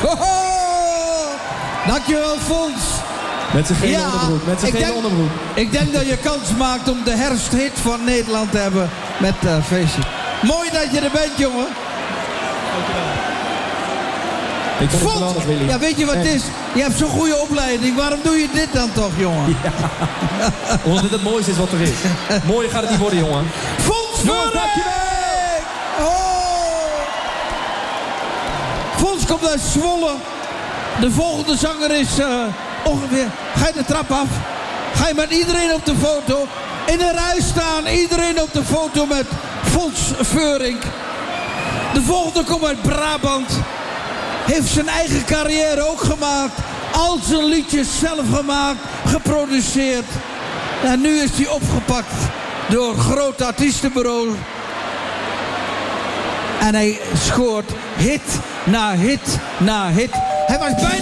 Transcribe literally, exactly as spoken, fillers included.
Hoho! Dankjewel, Fons. Met zijn gele Ja, onderbroek. Met zijn ik gele denk- onderbroek. Ik denk dat je kans maakt om de herfsthit van Nederland te hebben met uh, feestje. Mooi dat je er bent, jongen. Ik vond het Fons, geweldig, Willy. ja, weet je wat het En- is? Je hebt zo'n goede opleiding. Waarom doe je dit dan toch, jongen? Omdat dit het mooiste is wat er is. Mooier gaat het niet worden, jongen. Fons Jongens, Vuuring! dankjewel! Oh! Fons komt uit Zwolle. De volgende zanger is uh, ongeveer... Ga je de trap af? Ga je met iedereen op de foto? In een rij staan, iedereen op de foto met Fons Vuuring. De volgende komt uit Brabant. Heeft zijn eigen carrière ook gemaakt. Al zijn liedjes zelf gemaakt, geproduceerd. En nu is hij opgepakt door grote artiestenbureau. En hij scoort hit na hit na hit. Hij was bijna...